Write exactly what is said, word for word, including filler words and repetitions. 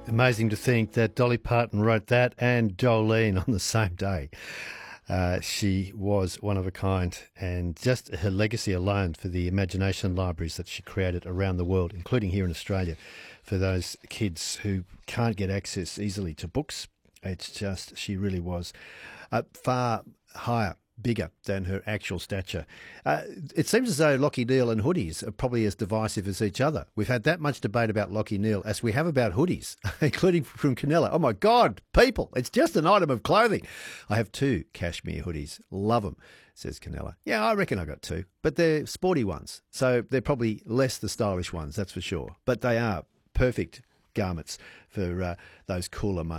Amazing to think that Dolly Parton wrote that and Jolene on the same day. Uh, she was one of a kind, and just her legacy alone for the imagination libraries that she created around the world, including here in Australia, for those kids who can't get access easily to books. It's just, she really was uh, far higher, bigger than her actual stature. Uh, it seems as though Lockie Neal and hoodies are probably as divisive as each other. We've had that much debate about Lockie Neal as we have about hoodies, including from Canella. Oh my God, people, it's just an item of clothing. I have two cashmere hoodies. Love them, says Canella. Yeah, I reckon I got two, but they're sporty ones. So they're probably less the stylish ones, that's for sure. But they are perfect garments for uh, those cooler months.